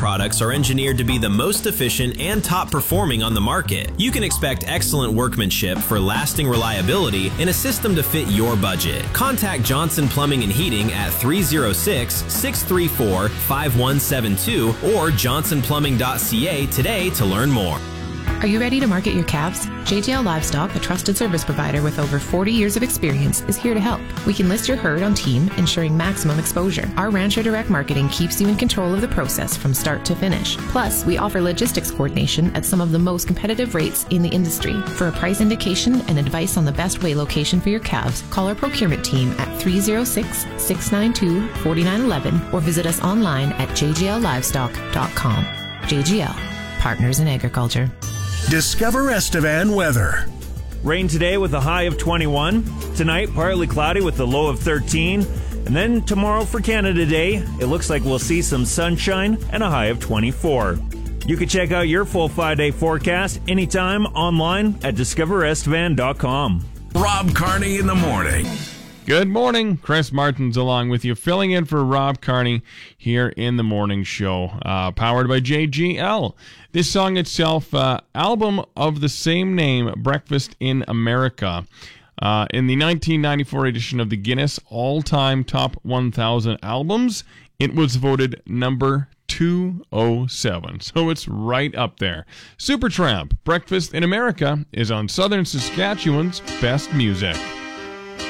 products are engineered to be the most efficient and top performing on the market. You can expect excellent workmanship for lasting reliability in a system to fit your budget. Contact Johnson Plumbing and Heating at 306-634-5172 or johnsonplumbing.ca today to learn more. Are you ready to market your calves? JGL Livestock, a trusted service provider with over 40 years of experience, is here to help. We can list your herd on team, ensuring maximum exposure. Our Rancher Direct Marketing keeps you in control of the process from start to finish. Plus, we offer logistics coordination at some of the most competitive rates in the industry. For a price indication and advice on the best weigh location for your calves, call our procurement team at 306-692-4911 or visit us online at jgllivestock.com. JGL, Partners in Agriculture. Discover Estevan weather. Rain today with a high of 21. Tonight, partly cloudy with a low of 13. And then tomorrow for Canada Day, it looks like we'll see some sunshine and a high of 24. You can check out your full 5-day forecast anytime online at discoverestevan.com. Rob Carney in the morning. Good morning. Chris Martin's along with you, filling in for Rob Carney here in the morning show, powered by JGL. This song itself, album of the same name, Breakfast in America. In the 1994 edition of the Guinness All-Time Top 1000 Albums, it was voted number 207, so it's right up there. Supertramp, Breakfast in America, is on Southern Saskatchewan's Best Music.